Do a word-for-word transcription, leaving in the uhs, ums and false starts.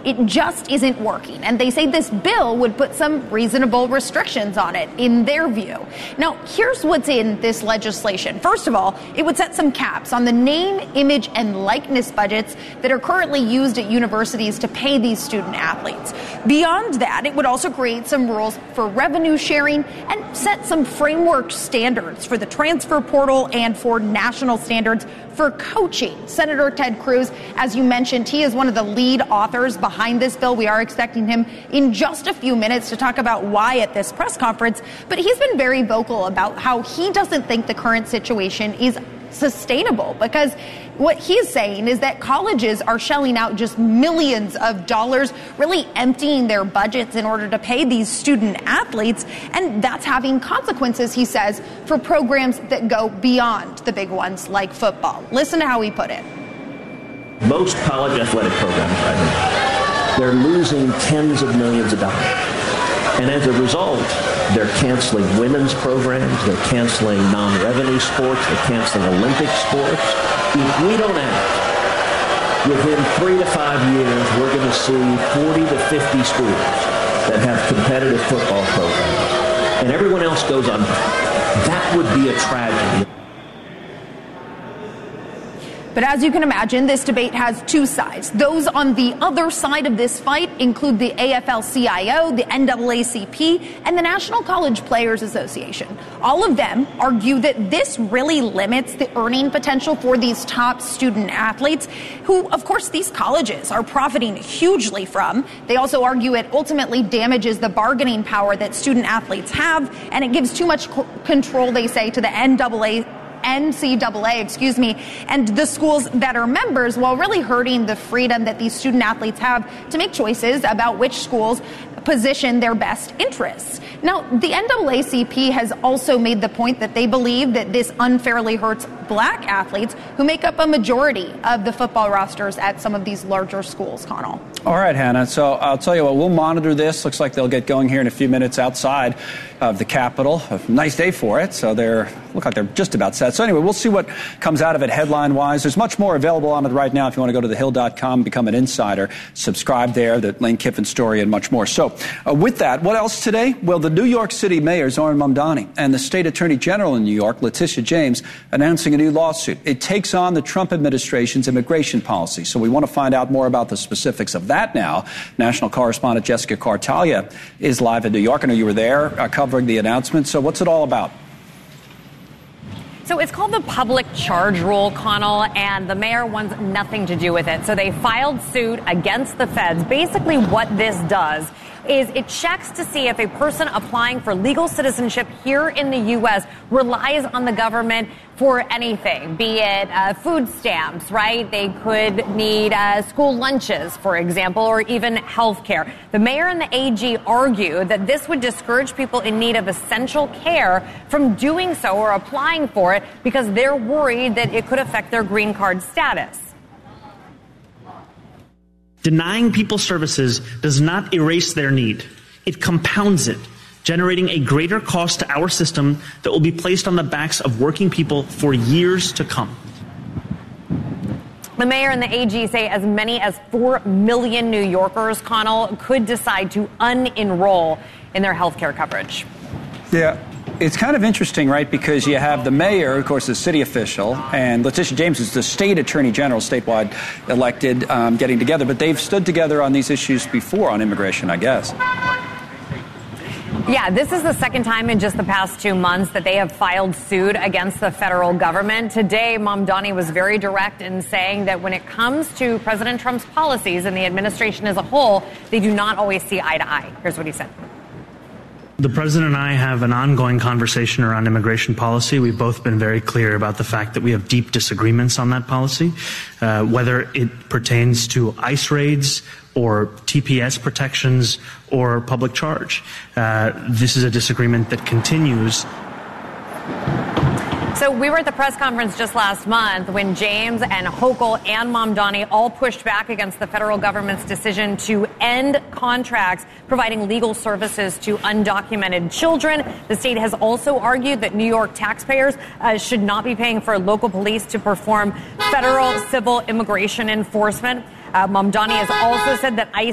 It just isn't working. And they say this bill would put some reasonable restrictions on it, in their view. Now, here's what's in this legislation. First of all, it would set some caps on the name, image, and likeness budgets that are currently used at universities to pay these student athletes. Beyond that, it would also create some rules for revenue sharing and set some framework standards for the transfer portal and for national standards for coaching. Senator Ted Cruz, as you mentioned, he is one of the lead authors behind this bill. We are expecting him in just a few minutes to talk about why at this press conference. But he's been very vocal about how he doesn't think the current situation is sustainable, because what he's saying is that colleges are shelling out just millions of dollars, really emptying their budgets in order to pay these student athletes. And that's having consequences, he says, for programs that go beyond the big ones like football. Listen to how he put it. Most college athletic programs right now, they're losing tens of millions of dollars. And as a result, they're canceling women's programs, they're canceling non-revenue sports, they're canceling Olympic sports. If we don't act, within three to five years, we're going to see forty to fifty schools that have competitive football programs, and everyone else goes under. That would be a tragedy. But as you can imagine, this debate has two sides. Those on the other side of this fight include the A F L C I O, the N double A C P, and the National College Players Association. All of them argue that this really limits the earning potential for these top student athletes, who, of course, these colleges are profiting hugely from. They also argue it ultimately damages the bargaining power that student athletes have, and it gives too much c- control, they say, to the N double A N C double A, excuse me, and the schools that are members, while really hurting the freedom that these student athletes have to make choices about which schools position their best interests. Now, the N double A C P has also made the point that they believe that this unfairly hurts black athletes who make up a majority of the football rosters at some of these larger schools, Connell. All right, Hannah. So I'll tell you what, we'll monitor this. Looks like they'll get going here in a few minutes outside of the Capitol. A nice day for it, so they're look like they're just about set. So anyway, we'll see what comes out of it headline-wise. There's much more available on it right now. If you want to go to the hill dot com, become an insider, subscribe there, the Lane Kiffin story, and much more. So uh, with that, what else today? Well, the New York City Mayor, Zohran Mamdani, and the State Attorney General in New York, Letitia James, announcing a new lawsuit. It takes on the Trump administration's immigration policy. So we want to find out more about the specifics of that now. National correspondent Jessica Cartalia is live in New York. I know you were there uh, covering the announcement. So what's it all about? So it's called the public charge rule, Connell, and the mayor wants nothing to do with it. So they filed suit against the feds. Basically what this does is it checks to see if a person applying for legal citizenship here in the U S relies on the government for anything, be it uh, food stamps, right? They could need uh, school lunches, for example, or even health care. The mayor and the A G argue that this would discourage people in need of essential care from doing so or applying for it because they're worried that it could affect their green card status. Denying people services does not erase their need. It compounds it, generating a greater cost to our system that will be placed on the backs of working people for years to come. The mayor and the A G say as many as four million New Yorkers, Connell, could decide to unenroll in their health care coverage. Yeah. It's kind of interesting, right, because you have the mayor, of course, the city official, and Letitia James is the state attorney general, statewide elected, um, getting together. But they've stood together on these issues before on immigration, I guess. Yeah, this is the second time in just the past two months that they have filed suit against the federal government. Today, Mamdani was very direct in saying that when it comes to President Trump's policies and the administration as a whole, they do not always see eye to eye. Here's what he said. The president and I have an ongoing conversation around immigration policy. We've both been very clear about the fact that we have deep disagreements on that policy, uh, whether it pertains to ICE raids or T P S protections or public charge. Uh, this is a disagreement that continues. So we were at the press conference just last month when James and Hochul and Mamdani all pushed back against the federal government's decision to end contracts providing legal services to undocumented children. The state has also argued that New York taxpayers uh, should not be paying for local police to perform federal civil immigration enforcement. Uh, Mamdani has also said that ICE